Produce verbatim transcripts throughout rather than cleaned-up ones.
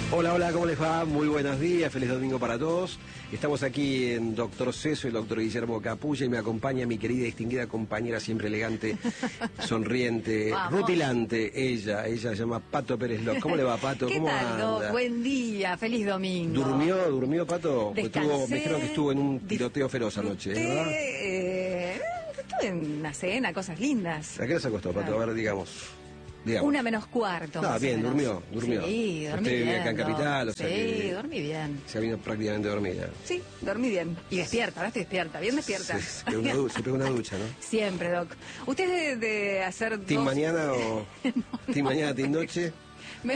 Hola, hola, ¿cómo les va? Muy buenos días, feliz domingo para todos. Estamos aquí en Doctor C, soy el doctor Guillermo Capulla y me acompaña mi querida y distinguida compañera, siempre elegante, sonriente, Vamos. rutilante, ella, ella se llama Pato Pérez López. ¿Cómo le va, Pato? ¿Qué ¿Cómo tal, anda? Doc? Buen día, feliz domingo. ¿Durmió, durmió, Pato? Porque Descansé. tuvo, me dijeron que estuvo en un tiroteo feroz anoche, Usted, ¿verdad? eh, estuve en una cena, cosas lindas. ¿A qué hora se acostó, Pato? A ver, digamos. digamos. Una menos cuarto. No, más o bien, menos. durmió, durmió. Sí, dormí Usted bien. vive acá en Doc. Capital, o sea sí, que- dormí bien. Se ha venido prácticamente dormida. Sí, dormí bien. Y despierta, ahora estoy despierta, bien despierta. Se, se pegó una ducha, se pegó una ducha, ¿no? Siempre, Doc. ¿Usted es de, de hacer ¿Team dos... mañana o team mañana, team noche? Me...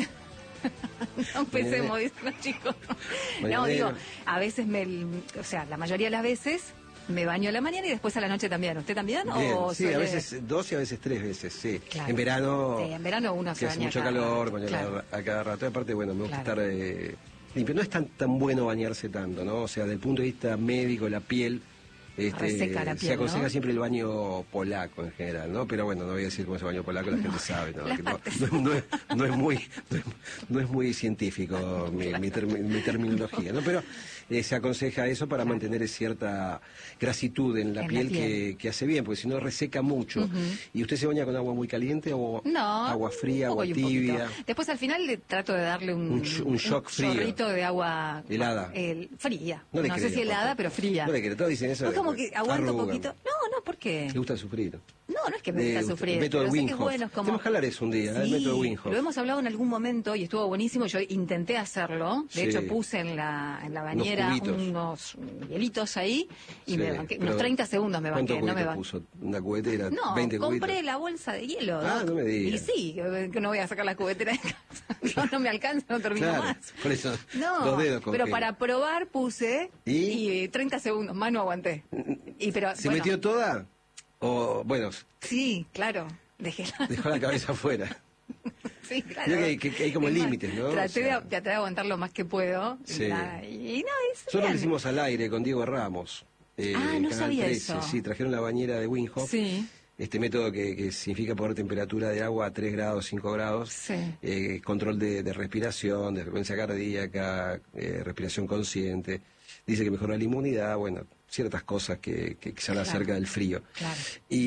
No empecemos, dicen los chicos. No, Mañanero. digo, a veces me... O sea, la mayoría de las veces me baño a la mañana y después a la noche también. ¿Usted también? Bien, ¿O sí, a suele- veces dos y a veces tres veces, sí. Claro. En verano, Sí, en verano uno se que hace baña mucho cada calor, rato, bañar claro. a, a cada rato. Aparte, bueno, me gusta Claro. estar eh, limpio. No es tan tan bueno bañarse tanto, ¿no? O sea, desde el punto de vista médico, la piel... Este, Reseca la se piel, aconseja ¿no? siempre el baño polaco en general, ¿no? Pero bueno, no voy a decir cómo es el baño polaco, la gente sabe, ¿no? las Que no, partes. no, no es, no es muy no es, no es muy científico mi, mi, termi- mi terminología, ¿no? Pero eh, se aconseja eso para mantener cierta grasitud en la, En la piel, piel. Que, que hace bien, porque si no reseca mucho. Ujú. ¿Y usted se baña con agua muy caliente o No. agua fría, un poco agua y un tibia? poquito. Después al final le trato de darle un, Un sh- un shock frío. chorrito de agua... Helada. el- fría. No No, le sé creo, si helada, Pato. pero fría. No le creo, todos dicen eso. Es como después que aguanto un arrugan. poquito. No, no, ¿por qué? Le gusta sufrir. No, no es que me De- gusta sufrir. el método pero sé que Wim Hof. es bueno, es como... Tenemos que hablar eso un día, ¿eh? El Sí, método Wim Hof. lo hemos hablado en algún momento y estuvo buenísimo. Yo intenté hacerlo. De Sí. hecho, puse en la, en la bañera cubitos. unos hielitos ahí y Sí, me banqué. pero Unos treinta segundos me banqué. ¿Cuántos No me cubitos banqué. puso? ¿Una cubetera? No, ¿veinte compré cubitos? la bolsa de hielo. Ah, Doc. no me diga. Y sí, que que no voy a sacar la cubetera de casa. No, no me alcanza, no termino Claro, más. por eso, No, dos dedos con pero gel. para probar puse ¿Y? y, treinta segundos más no aguanté. Y pero ¿Se bueno, metió toda? O, bueno, sí, claro, dejé la... dejó la cabeza afuera. Sí, claro. Creo que hay- que- que hay como Es más, límites, ¿no? Traté O sea- de, traté de aguantar lo más que puedo. Sí. La- y no, es Nosotros bien. lo hicimos al aire con Diego Ramos. eh, Ah, en no Canal sabía trece. eso. Sí, trajeron la bañera de Wim Hof. Sí, Este método que, que significa poner temperatura de agua a tres grados, cinco grados, sí. eh, control de, de respiración, de frecuencia cardíaca, eh, respiración consciente. Dice que mejora la inmunidad, bueno, ciertas cosas que, que, que se habla Claro. acerca del frío. Claro.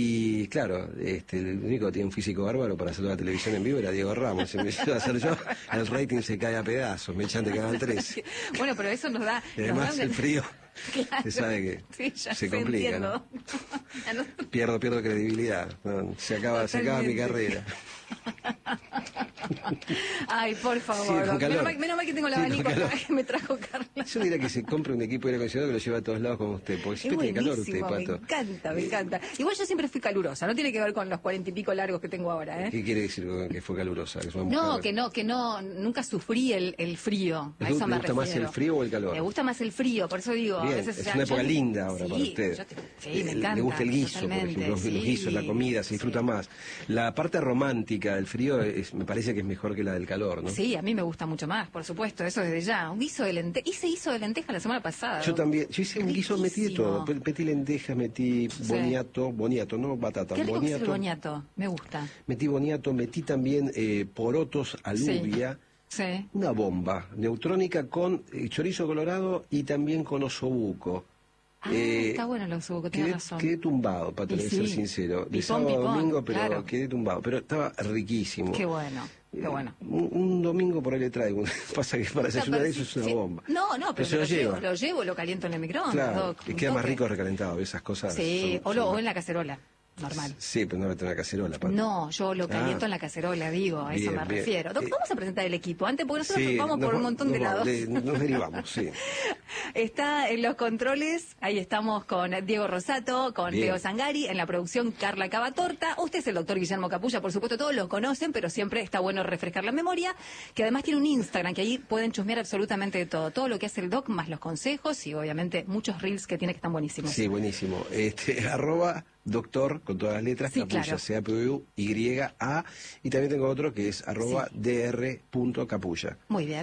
Y claro, este, el único que tiene un físico bárbaro para hacer la televisión en vivo era Diego Ramos. Si me iba a hacer yo, el rating se cae a pedazos, me echan de Canal trece. Bueno, pero eso nos da... Y nos además da- el frío, Claro. se sabe que Sí, ya se sé, complica, entiendo. ¿no? Ya no- Pierdo, pierdo credibilidad. No, se acaba, se acaba mi Totalmente. carrera. Ay, por favor. Sí, con Doc. calor. menos, mal, menos mal que tengo el Sí, con abanico acá calor. que me trajo Carla. Yo diría que se compre un equipo de aire acondicionado que lo lleva a todos lados como usted, porque Es siempre tiene calor usted, buenísimo, me Pato. encanta, me encanta. Igual yo siempre fui calurosa, no tiene que ver con los cuarenta y pico largos que tengo ahora, ¿eh? ¿Qué quiere decir con que fue calurosa? Que es una No, mujer- que no, que no, nunca sufrí el, el frío. A ¿Le eso gu- me le gusta más refiero. el frío o el calor? Me gusta más el frío, por eso digo. Bien, a veces, es o sea, una yo- época linda ahora sí, para usted. yo te- sí, Eh, me encanta. Le gusta el guiso, por totalmente, ejemplo, los, los sí, guisos, la comida, se disfruta sí. más. La parte romántica del frío es- me parece que es mejor que la del calor, ¿no? Sí, a mí me gusta mucho más, por supuesto, eso desde ya. Un guiso de lenteja. Hice guiso de lenteja la semana pasada. Yo también, yo hice un guiso, metí de Riquísimo. todo. Metí lentejas, metí boniato, boniato, no batata, Qué rico que es el boniato. boñato, me gusta. Metí boniato, metí también eh, porotos, alubia. Sí. Una bomba neutrónica con eh, chorizo colorado y también con osobuco. Ah, Eh, está bueno el osobuco, tiene quedé, razón. quedé tumbado, para Y tener sí. ser sincero. De Pipón, sábado a pipón, domingo, pero claro. quedé tumbado. Pero estaba riquísimo. Qué bueno, qué Eh, bueno. Un, un domingo por ahí le traigo. Pasa que para O sea, desayunar pero eso sí, es una sí. bomba. No, no, pero, se lo me lleva. Lo llevo, lo caliento en el microondas, Claro, Doc, y un queda más toque. rico recalentado, esas cosas. Sí, son- o, lo- son- o en la cacerola, normal. Sí, pero no va a tener una cacerola. Pato. No, yo lo caliento Ah. en la cacerola, digo, a eso Bien, me bien. refiero. Doc, Eh, vamos a presentar el equipo antes, porque nosotros Sí, vamos por nos un va- montón de nos va- lados. de- nos derivamos, sí. Está en los controles, ahí estamos con Diego Rosato, con Bien. Leo Zangari, en la producción Carla Cavatorta. Usted es el doctor Guillermo Capulla, por supuesto, todos lo conocen, pero siempre está bueno refrescar la memoria, que además tiene un Instagram, que ahí pueden chusmear absolutamente de todo, todo lo que hace el doc, más los consejos y obviamente muchos reels que tiene que están buenísimos. Sí, buenísimo. Este, arroba doctor, con todas las letras, Sí, Capulla, claro. C A P U Y A, y también tengo otro que es arroba Sí. dr punto capulla. Muy bien.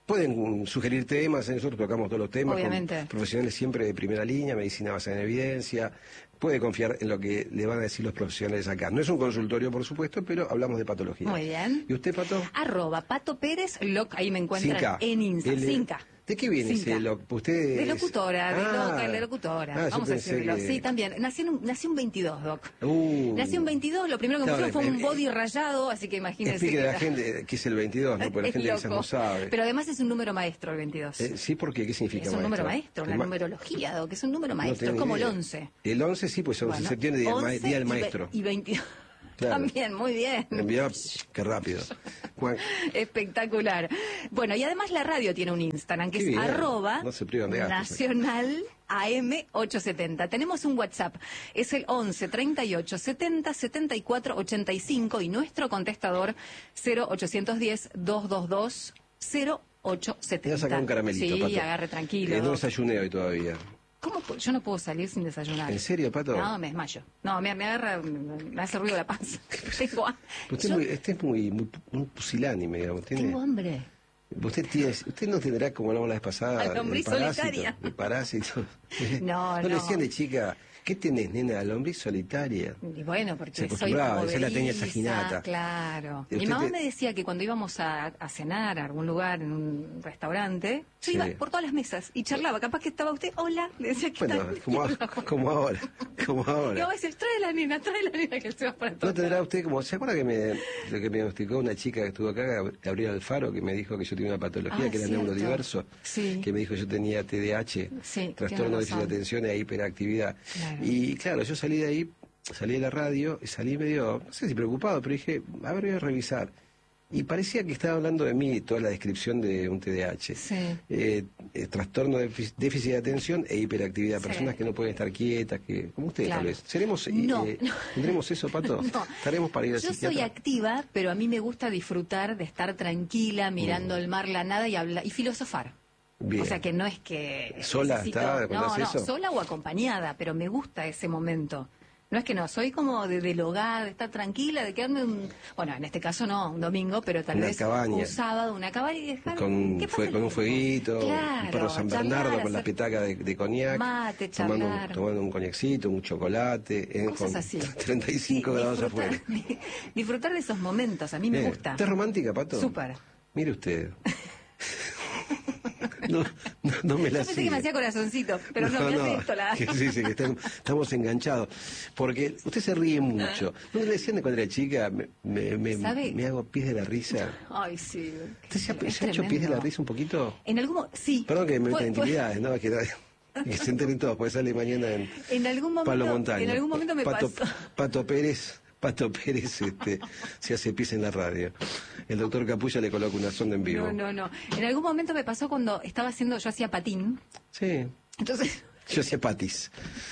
pueden sugerir temas, nosotros tocamos todos los temas. Obviamente. Con profesionales siempre de primera línea, medicina basada en evidencia. Puede confiar en lo que le van a decir los profesionales acá. No es un consultorio, por supuesto, pero hablamos de patología. Muy bien. ¿Y usted, Pato? Arroba Pato Pérez, loc, ahí me encuentran Cinca. en Insta. L- Cinca. ¿De qué viene Cinca. ese loc? ¿Usted De es- locutora, de Ah. loca, de locutora. Ah, yo Vamos a pensé decirlo. que- Sí, también. Nací en un, nací un veintidós, Doc. Uh. Nací un veintidós, lo primero que me Claro, pusieron fue un eh, body rayado, así que imagínense. Explique que a la era- gente que es el veintidós, ¿no? Porque la es gente quizás loco. no sabe. Pero además es un número maestro el veintidós. Eh, sí, ¿por qué? ¿Qué significa Es un número maestro? maestro, la El ma- numerología, Doc, es un número No maestro, tengo es como idea. el once. El once sí, pues once de Bueno, septiembre, día, del ma- once día del y ve- maestro. Y veintidós. Claro. También, muy bien. Enviaba, qué rápido. Juan, Espectacular. Bueno, y además la radio tiene un Instagram que Qué es bien. arroba No se privan de gastos. nacional A M ochocientos setenta. Tenemos un WhatsApp, es el once treinta y ocho setenta setenta y cuatro ochenta y cinco y nuestro contestador cero ochocientos diez doscientos veintidós cero ochocientos te setenta. voy a sacar un caramelito, Sí, Pato. agarre tranquilo. Eh, no desayuné hoy todavía. ¿Cómo pu- Yo no puedo salir sin desayunar. ¿En serio, Pato? No, me desmayo. No, me, me agarra, me hace ruido la panza. Tengo, ha- Usted, yo es muy, este es muy, muy, muy pusilánime, digamos. ¿Tiene? tengo hambre. Usted tiene, usted no tendrá, como hablamos la vez pasada, A lombriz el parásito, solitaria. el parásito. No, ¿No le no. decían de chica, ¿qué tenés, nena? Lombriz solitaria. Y bueno, Se porque soy acostumbraba, como esa es la teña beriza, saginata. claro. Y Mi usted mamá te- me decía que cuando íbamos a, a cenar a algún lugar, en un restaurante, yo Sí. iba por todas las mesas y charlaba. Capaz que estaba usted, hola, le decía que Bueno, como, a- como ahora, como Y ahora. a veces, trae la nena, trae la nena que se va para ¿No todo. tendrá usted como, se acuerda que me, lo que me diagnosticó una chica que estuvo acá, Gab- Gabriela Alfaro, que me dijo que yo tenía una patología, Ah, que era cierto. neurodiverso, Sí. que me dijo que yo tenía T D A H, Sí, trastorno de tiene déficit de razón. atención e hiperactividad. Claro. Y claro, yo salí de ahí, salí de la radio, y salí medio, no sé si preocupado, pero dije, a ver, voy a revisar. Y parecía que estaba hablando de mí toda la descripción de un T D A H. Sí. Eh, eh, trastorno de défic- déficit de atención e hiperactividad. Sí. Personas que no pueden estar quietas, que como usted Claro. tal vez. ¿Seremos, eh, No, eh, no. ¿Tendremos eso, Pato? No. ¿Estaremos para ir al Yo soy psiquiatra? activa, pero a mí me gusta disfrutar de estar tranquila, mirando el mar, la nada y hablar y filosofar. Bien. O sea que no es que ¿Sola necesito- está cuando no, hace no, eso? sola o acompañada, pero me gusta ese momento. No es que no, soy como de, del hogar, de estar tranquila, de quedarme un, bueno, en este caso no, un domingo, pero tal Una vez cabaña. un sábado, una cabaña y dejar Con, ¿qué pasa fue, el con un tiempo? fueguito, Claro, un perro San Bernardo charlar, con la hacer petaca de, de coñac, mate, tomando, un, charlar. tomando un coñacito, un chocolate, en, Cosas con así. treinta y cinco Sí, grados disfrutar, afuera. disfrutar de esos momentos, a mí me Bien. gusta. ¿Usted es romántica, Pato? Súper. Mire usted. No, no, no me la Yo pensé que sigue. me hacía corazoncito, pero no, me hace esto la... que sí, sí, que estamos, estamos enganchados. Porque usted se ríe mucho. ¿No le decían de cuando era chica? Me, me, me, ¿Sabe? me hago pis de la risa. Ay, sí. ¿Usted se ha, Es se ha hecho pis de la tremendo. risa un poquito? En algún mo- sí. Perdón que me meta Fue- en fue- intimidades, ¿no? Que, que se enteren todos, porque sale mañana en En algún momento, Palo Montaña. en algún momento me Pato, pasó. Pato Pérez, Pato Pérez este, se hace pis en la radio. El doctor Capulla le coloca una sonda en vivo. No, no, no. En algún momento me pasó cuando estaba haciendo, yo hacía patín. Sí, Entonces, yo hacía patis.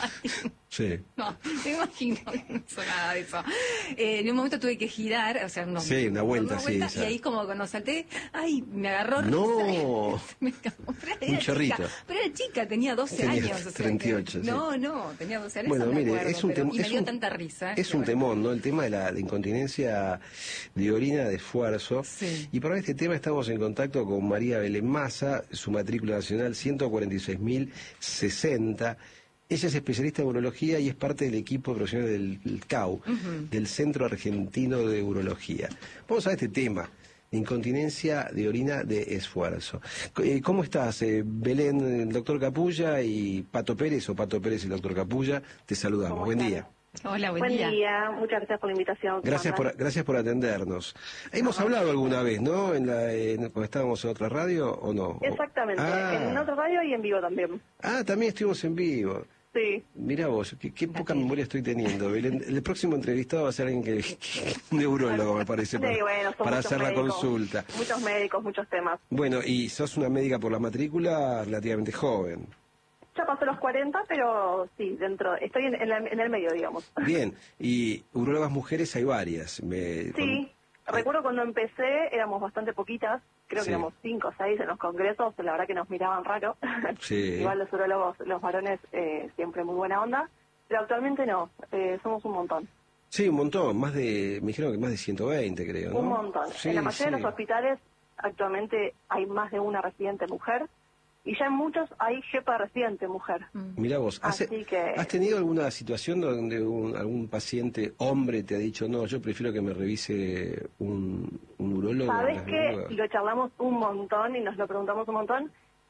Sí. no, me imagino, no hizo nada de eso. Eh, en un momento tuve que girar, o sea, no, Sí, una vuelta, sí, y esa. ahí como cuando salté, ay, me agarró risa. No. Me escapó. Pero era Un chica, chorrito. Pero era chica, tenía doce Tenía años. o sea treinta y ocho, que- sí. No, no, tenía doce años. Bueno, eso me mire, acuerdo, es un, pero- tem- y me es dio un- tanta risa. es que un bueno. temón, ¿no? El tema de la de incontinencia de orina de esfuerzo. Sí. Y para este tema estamos en contacto con María Belén Massa, su matrícula nacional ciento cuarenta y seis mil sesenta. Ella es especialista en urología y es parte del equipo profesional del, del C A U, del Centro Argentino de Urología. Vamos a este tema. Incontinencia de orina de esfuerzo. Eh, ¿Cómo estás, eh, Belén, el doctor Capulla y Pato Pérez, o Pato Pérez y el doctor Capulla? Te saludamos. ¿Cómo Buen están? día. Hola, buen, Buen día. día. Muchas gracias por la invitación. ¿Cómo Gracias andan? por, gracias por atendernos. Hemos hablado alguna vez, ¿no? En la, en- cuando estábamos en otra radio, ¿o no? Exactamente, Ah, en otra radio y en vivo también. ah, también estuvimos en vivo. Sí, Mirá vos, qué, qué poca memoria estoy teniendo, Belén. El próximo entrevistado va a ser alguien que, que- un neurólogo, me parece, para, sí, bueno, son para muchos hacer la médicos, consulta. Muchos médicos, muchos temas. Bueno, y sos una médica por la matrícula relativamente joven. Ya pasé los cuarenta, pero sí, dentro, estoy en, en la- en el medio, digamos. Bien, y urólogas mujeres hay varias. Me, Sí, recuerdo cuando empecé éramos bastante poquitas, creo Sí. que éramos cinco o seis en los congresos, la verdad que nos miraban raro. Sí. Igual los urólogos, los varones, eh, siempre muy buena onda, pero actualmente no, eh, somos un montón. Sí, un montón, más de, me dijeron que más de ciento veinte, creo, ¿no? Un montón. Sí, en la mayoría de sí. los hospitales actualmente hay más de una residente mujer, y ya en muchos hay jefa residente mujer. Mirá vos, ¿has, Así que, ¿has tenido alguna situación donde un, algún paciente hombre te ha dicho, no, yo prefiero que me revise un, un urólogo? ¿sabes qué? Lo charlamos un montón y nos lo preguntamos un montón.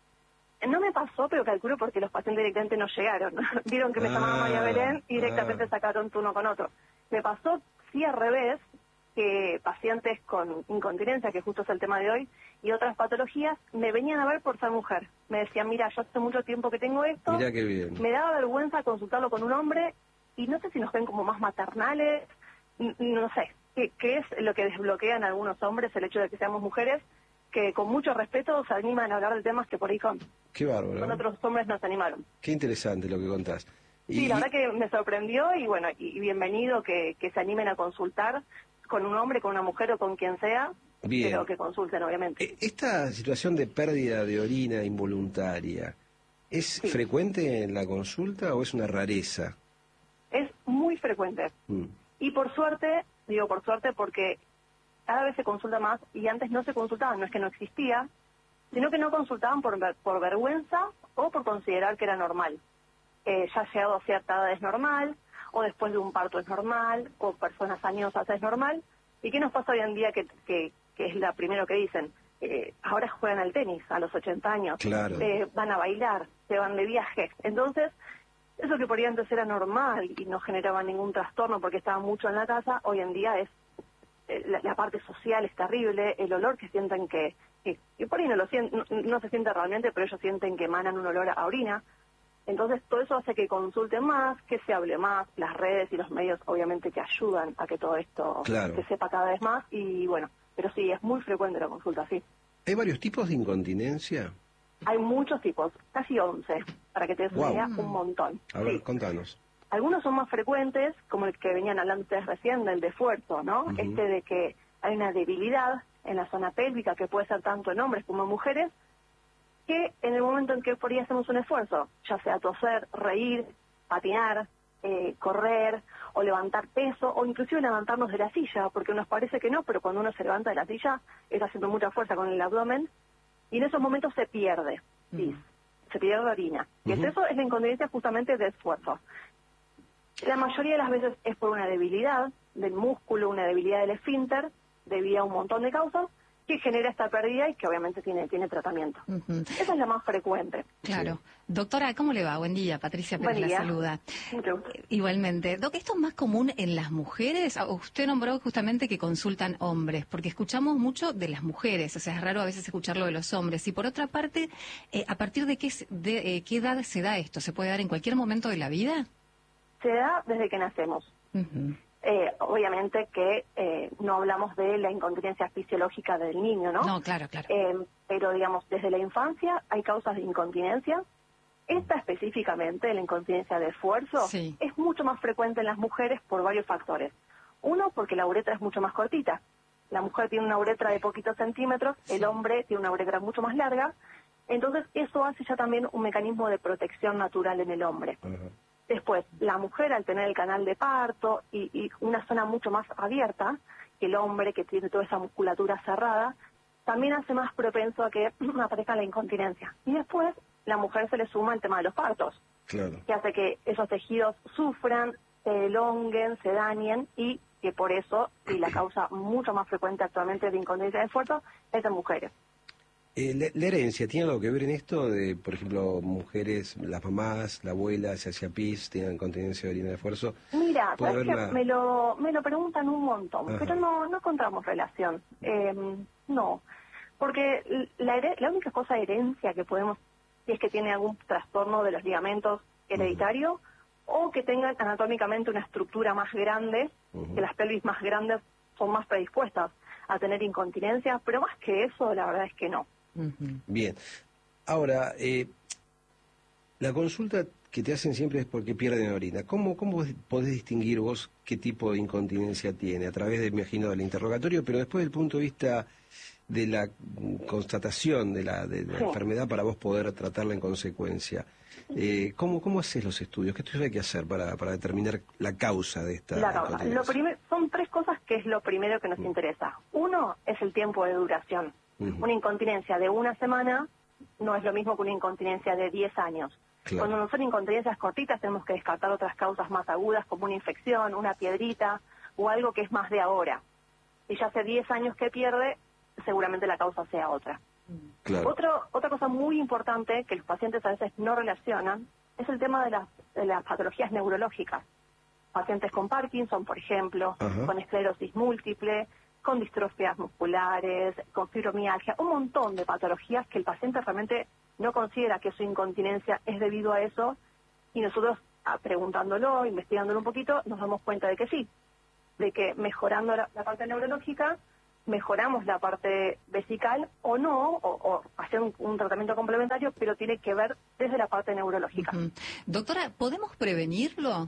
No me pasó, pero calculo porque los pacientes directamente no llegaron. Vieron que me Ah, llamaba María Belén y directamente ah. sacaron turno con otro. Me pasó, sí, al revés, que pacientes con incontinencia, que justo es el tema de hoy, y otras patologías, me venían a ver por ser mujer. Me decían, mira, yo hace mucho tiempo que tengo esto, Mirá qué bien. me daba vergüenza consultarlo con un hombre, y no sé si nos ven como más maternales, n- no sé, qué, qué es lo que desbloquean a algunos hombres, el hecho de que seamos mujeres, que con mucho respeto se animan a hablar de temas que por ahí con, Qué bárbaro. con otros hombres no se animaron. Qué interesante lo que contás. Y, Sí, la verdad que me sorprendió y bueno, y, y bienvenido que, que se animen a consultar con un hombre, con una mujer o con quien sea, Bien. pero que consulten obviamente. eh, esta situación de pérdida de orina involuntaria, ¿es Sí. frecuente en la consulta o es una rareza? Es muy frecuente. Mm. Y por suerte, digo por suerte porque cada vez se consulta más y antes no se consultaban, no es que no existía, sino que no consultaban por, ver- por vergüenza o por considerar que era normal. Eh, ya llegado a cierta edad es normal, o después de un parto es normal, o personas añosas es normal. ¿Y qué nos pasa hoy en día que, que, que es lo primero que dicen? Eh, ahora juegan al tenis a los ochenta años, Claro. eh, van a bailar, se van de viaje. Entonces, eso que por ahí antes era normal y no generaba ningún trastorno porque estaban mucho en la casa, hoy en día es eh, la, la parte social es terrible, el olor que sienten que, que, que por ahí no lo sienten, no, no se siente realmente, pero ellos sienten que emanan un olor a orina. Entonces todo eso hace que consulten más, que se hable más, las redes y los medios obviamente que ayudan a que todo esto Claro. se sepa cada vez más y bueno, pero sí, es muy frecuente la consulta, sí. ¿Hay varios tipos de incontinencia? Hay muchos tipos, casi once, para que te des una Wow. idea, un montón. A ver, Sí. contanos. Algunos son más frecuentes, como el que venían hablando ustedes recién, del de esfuerzo, ¿no? Ujú. Este de que hay una debilidad en la zona pélvica que puede ser tanto en hombres como en mujeres, que en el momento en que por ahí hacemos un esfuerzo, ya sea toser, reír, patinar, eh, correr o levantar peso o inclusive levantarnos de la silla, porque nos parece que no, pero cuando uno se levanta de la silla está haciendo mucha fuerza con el abdomen y en esos momentos se pierde, ¿sí? Se pierde orina. Y es Ujú. eso es la incontinencia justamente de esfuerzo. La mayoría de las veces es por una debilidad del músculo, una debilidad del esfínter, debido a un montón de causas, que genera esta pérdida y que obviamente tiene, tiene tratamiento. Ujú. Esa es la más frecuente. Claro. Doctora, ¿cómo le va? Buen día. Patricia Pérez Buen la día. saluda. Mucho gusto. Igualmente. Doc, ¿esto es más común en las mujeres? Ah, usted nombró justamente que consultan hombres, porque escuchamos mucho de las mujeres, o sea, es raro a veces escucharlo de los hombres. Y por otra parte, eh, ¿a partir de qué, s- de, eh, qué edad se da esto? ¿Se puede dar en cualquier momento de la vida? Se da desde que nacemos. Ujú. Eh, obviamente que eh, no hablamos de la incontinencia fisiológica del niño, ¿no? No, claro, claro. Eh, pero, digamos, desde la infancia hay causas de incontinencia. Esta específicamente, la incontinencia de esfuerzo, Sí. es mucho más frecuente en las mujeres por varios factores. Uno, porque la uretra es mucho más cortita. La mujer tiene una uretra de poquitos centímetros, el hombre tiene una uretra mucho más larga. Entonces, eso hace ya también un mecanismo de protección natural en el hombre. Ajá. Después, la mujer al tener el canal de parto y, y una zona mucho más abierta que el hombre, que tiene toda esa musculatura cerrada, también hace más propenso a que aparezca la incontinencia. Y después, la mujer se le suma el tema de los partos, Claro. que hace que esos tejidos sufran, se elonguen, se dañen y que por eso, y la causa mucho más frecuente actualmente de incontinencia de esfuerzo, es en mujeres. Eh, la, la herencia, ¿tiene algo que ver en esto? De, por ejemplo, mujeres, las mamás, la abuela, se hacía pis, tienen incontinencia de orina de esfuerzo. Mira, Puede sabes que haber una- me lo me lo preguntan un montón, Ajá. pero no no encontramos relación. Eh, no, porque la, here- la única cosa de herencia que podemos, si es que tiene algún trastorno de los ligamentos hereditario, o que tengan anatómicamente una estructura más grande, Ujú. que las pelvis más grandes son más predispuestas a tener incontinencia, pero más que eso, la verdad es que no. Ujú. Bien. Ahora, eh, la consulta que te hacen siempre es porque pierden orina. ¿Cómo, cómo podés distinguir vos qué tipo de incontinencia tiene? A través, de, me imagino, del interrogatorio, pero después del punto de vista de la mm, constatación de la, de la Sí. enfermedad para vos poder tratarla en consecuencia. Eh, ¿cómo, ¿Cómo haces los estudios? ¿Qué estudios hay que hacer para, para determinar la causa de esta La causa. incontinencia? Lo primer- son tres cosas que es lo primero que nos interesa. Uno es el tiempo de duración. Uh-huh. Una incontinencia de una semana no es lo mismo que una incontinencia de diez años. Claro. Cuando no son incontinencias cortitas tenemos que descartar otras causas más agudas como una infección, una piedrita o algo que es más de ahora. Si ya hace diez años que pierde, seguramente la causa sea otra. Claro. Otro, otra cosa muy importante que los pacientes a veces no relacionan es el tema de las, de las patologías neurológicas. Pacientes con Parkinson, por ejemplo, Ajá. con esclerosis múltiple, con distrofias musculares, con fibromialgia, un montón de patologías que el paciente realmente no considera que su incontinencia es debido a eso, y nosotros, preguntándolo, investigándolo un poquito, nos damos cuenta de que sí, de que mejorando la, la parte neurológica, mejoramos la parte vesical o no, o, o hacer un, un tratamiento complementario, pero tiene que ver desde la parte neurológica. Uh-huh. Doctora, ¿podemos prevenirlo?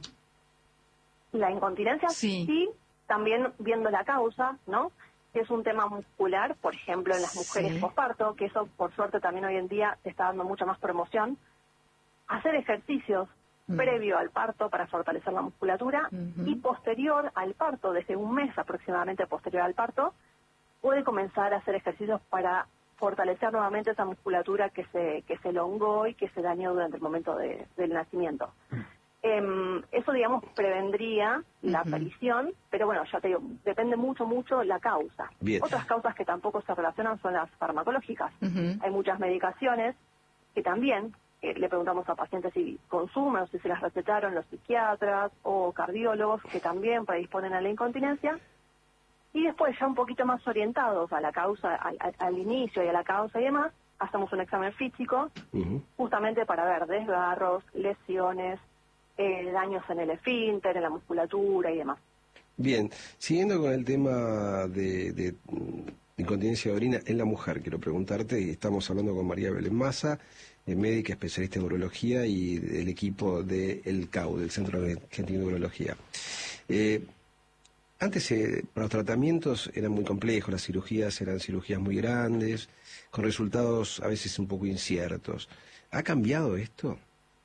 La incontinencia, sí. sí, también viendo la causa, ¿no? Que es un tema muscular, por ejemplo, en las mujeres sí. posparto, que eso, por suerte, también hoy en día se está dando mucha más promoción. Hacer ejercicios uh-huh. previo al parto para fortalecer la musculatura uh-huh. y posterior al parto, desde un mes aproximadamente posterior al parto, puede comenzar a hacer ejercicios para fortalecer nuevamente esa musculatura que se que se elongó y que se dañó durante el momento de, del nacimiento. Uh-huh. Eh, eso, digamos, prevendría la uh-huh. aparición, pero bueno, ya te digo, depende mucho, mucho la causa. Bien. Otras causas que tampoco se relacionan son las farmacológicas. Uh-huh. Hay muchas medicaciones que también eh, le preguntamos a pacientes si consumen o si se las recetaron los psiquiatras o cardiólogos que también predisponen a la incontinencia. Y después, ya un poquito más orientados a la causa, al, al, al inicio y a la causa y demás, hacemos un examen físico uh-huh. justamente para ver desgarros, lesiones, Eh, daños en el esfínter, en la musculatura y demás. Bien, siguiendo con el tema de, de, de incontinencia de orina en la mujer, quiero preguntarte, y estamos hablando con María Belén Massa, eh, médica especialista en urología y del equipo del C A U, del Centro Argentino de Urología. Eh, antes eh, los tratamientos eran muy complejos, las cirugías eran cirugías muy grandes, con resultados a veces un poco inciertos. ¿Ha cambiado esto?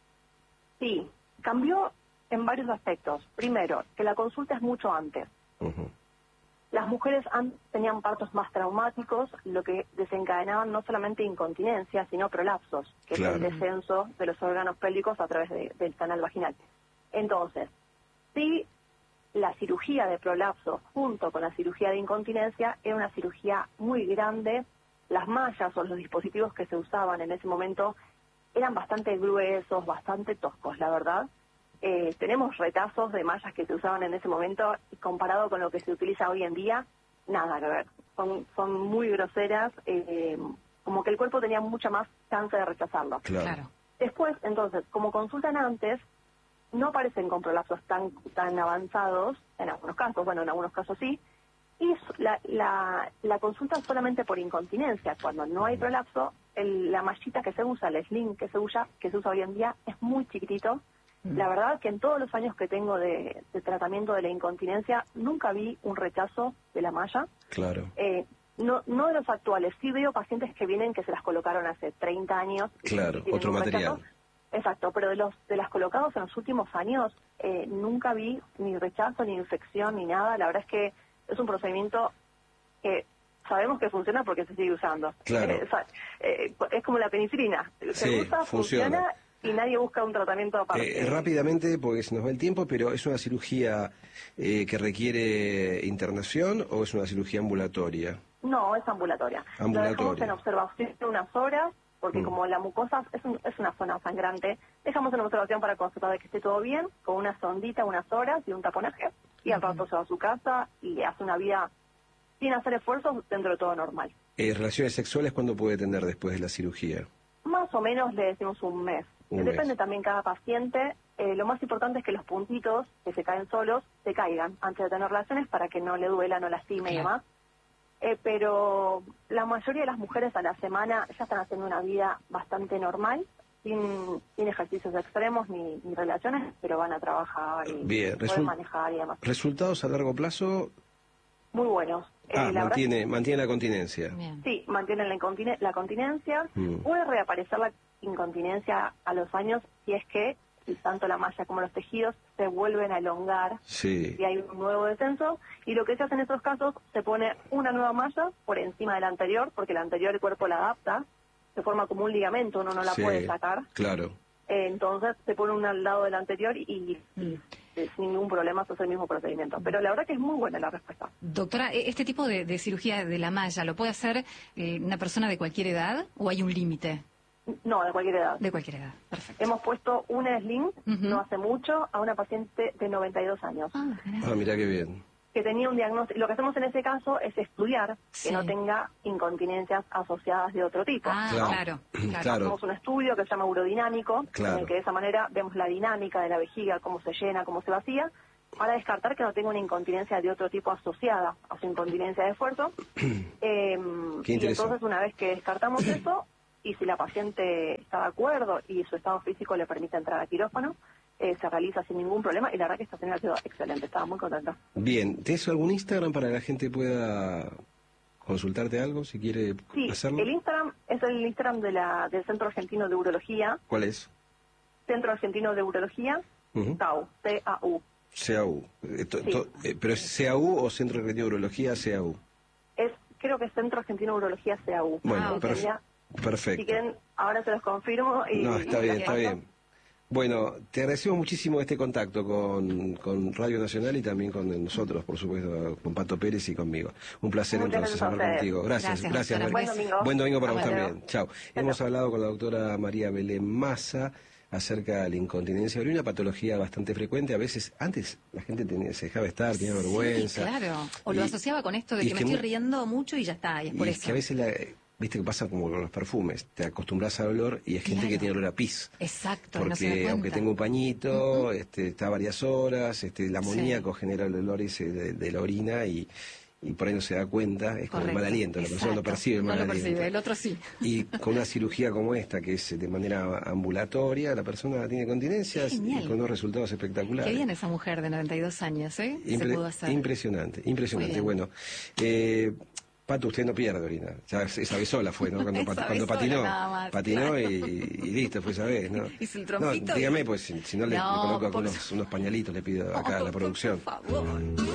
Sí. Cambió en varios aspectos. Primero, que la consulta es mucho antes. Uh-huh. Las mujeres antes tenían partos más traumáticos, lo que desencadenaban no solamente incontinencia, sino prolapsos, que claro. es el descenso de los órganos pélvicos a través de, del canal vaginal. Entonces, si la cirugía de prolapso junto con la cirugía de incontinencia era una cirugía muy grande, las mallas o los dispositivos que se usaban en ese momento eran bastante gruesos, bastante toscos, la verdad. Eh, tenemos retazos de mallas que se usaban en ese momento y comparado con lo que se utiliza hoy en día, nada que ver. Son, son muy groseras, eh, como que el cuerpo tenía mucha más chance de rechazarlo. Claro. Después, entonces, como consultan antes, no aparecen con prolapsos tan, tan avanzados, en algunos casos, bueno, en algunos casos sí, y la, la, la consulta solamente por incontinencia. Cuando no hay prolapso, el, la mallita que se usa, el sling que se usa, que se usa hoy en día, es muy chiquitito. Mm. La verdad que en todos los años que tengo de, de tratamiento de la incontinencia, nunca vi un rechazo de la malla. Claro. Eh, no, no de los actuales, sí veo pacientes que vienen que se las colocaron hace treinta años. Claro, otro material. Rechazo. Exacto, pero de los de las colocados en los últimos años, eh, nunca vi ni rechazo, ni infección, ni nada. La verdad es que es un procedimiento que sabemos que funciona porque se sigue usando. Claro. Eh, eh, es como la penicilina. Se sí, usa, funciona. funciona y nadie busca un tratamiento aparte. Eh, rápidamente, porque se nos va el tiempo, pero ¿es una cirugía eh, que requiere internación o es una cirugía ambulatoria? No, es ambulatoria. Ambulatoria. Lo dejamos en observación unas horas, porque mm. como la mucosa es, un, es una zona sangrante, dejamos en observación para constatar de que esté todo bien, con una sondita unas horas y un taponaje, y al rato se va a su casa y hace una vida sin hacer esfuerzos dentro de todo normal. Eh, ¿Relaciones sexuales cuándo puede tener después de la cirugía? Más o menos le decimos un mes. Un Depende mes. también cada paciente. Eh, lo más importante es que los puntitos que se caen solos se caigan antes de tener relaciones para que no le duela, no lastime claro. y demás. Eh, pero la mayoría de las mujeres a la semana ya están haciendo una vida bastante normal, sin, sin ejercicios extremos ni, ni relaciones, pero van a trabajar y Bien, pueden resu- manejar y demás. ¿Resultados a largo plazo? Muy buenos. Ah, eh, la mantiene, verdad, mantiene la continencia. Bien. Sí, mantienen la, incontine- la continencia. Mm. Puede reaparecer la incontinencia a los años si es que y tanto la malla como los tejidos se vuelven a elongar Sí. y hay un nuevo descenso, y lo que se hace en esos casos, se pone una nueva malla por encima de la anterior, porque la anterior el cuerpo la adapta, se forma como un ligamento, uno no la Sí, puede sacar, claro. eh, entonces se pone una al lado de la anterior y, y, y eh, sin ningún problema se hace el mismo procedimiento. Pero la verdad que es muy buena la respuesta. Doctora, ¿e- ¿este tipo de, de cirugía de la malla lo puede hacer eh, una persona de cualquier edad o hay un límite? No, de cualquier edad. De cualquier edad, perfecto. Hemos puesto una sling, Ujú. no hace mucho, a una paciente de noventa y dos años, Ah, mirá. Ah, mirá qué bien. que tenía un diagnóstico. Lo que hacemos en ese caso es estudiar Sí. que no tenga incontinencias asociadas de otro tipo. Ah, Claro. claro, claro. Claro. Hacemos un estudio que se llama urodinámico, Claro. en el que de esa manera vemos la dinámica de la vejiga, cómo se llena, cómo se vacía, para descartar que no tenga una incontinencia de otro tipo asociada a su incontinencia de esfuerzo. Eh, Qué y interesante. entonces, una vez que descartamos eso, y si la paciente está de acuerdo y su estado físico le permite entrar a quirófano, eh, se realiza sin ningún problema, y la verdad que esta señora quedó excelente, estaba muy contenta. Bien, ¿tienes algún Instagram para que la gente pueda consultarte algo, si quiere Sí, hacerlo? el Instagram es el Instagram de la, del Centro Argentino de Urología, ¿Cuál es? Centro Argentino de Urología, Ujú. C A U, C A U. C A U. Eh, to- Sí. to- eh, ¿Pero es C A U o Centro Argentino de Urología C A U? Es, creo que es Centro Argentino de Urología C A U. Bueno, Ah, ok. perfe- Sería- perfecto. Si quieren, ahora se los confirmo. Y, No, está y bien, las está paso. bien. Bueno, te agradecemos muchísimo este contacto con, con Radio Nacional y también con nosotros, por supuesto, con Pato Pérez y conmigo. Un placer Muchas entonces gracias a hablar ustedes. contigo. Gracias, Gracias, gracias. doctora. Buen domingo. Buen domingo para vos Hasta también. luego. Chao. Hemos hablado con la doctora María Belén Massa acerca de la incontinencia urinaria, una patología bastante frecuente. A veces, antes la gente tenía, se dejaba estar, tenía Sí, vergüenza. claro. O lo Y- asociaba con esto de y que es me que estoy mu- riendo mucho y ya está, y es por y eso. que a veces, la, viste que pasa como con los perfumes, te acostumbras al olor y es gente Claro. que tiene olor a pis. Exacto, y no se da Porque cuenta. aunque tenga un pañito, este, está varias horas, este, el amoníaco genera el olor ese de, de la orina y, y por ahí no se da cuenta, es como el Correcto. mal aliento, la persona no Exacto. percibe el mal No lo aliento. percibe, el otro sí. Y con una cirugía como esta, que es de manera ambulatoria, la persona tiene continencias Qué genial. y con unos resultados espectaculares. Qué bien esa mujer de noventa y dos años, ¿eh? Se Impre- pudo hacer. Impresionante, impresionante. Muy bien. Bueno, eh, Pato, usted no pierde orina. Ya esa vez sola fue, ¿no? Cuando, Esa pat- vez cuando sola patinó, nada más, patinó claro. y, y listo, fue esa vez, ¿no? Hizo el No, trompito y- dígame, pues si, si no le, le No, coloco por algunos unos pañalitos, le pido acá a la Oh, producción. Por favor.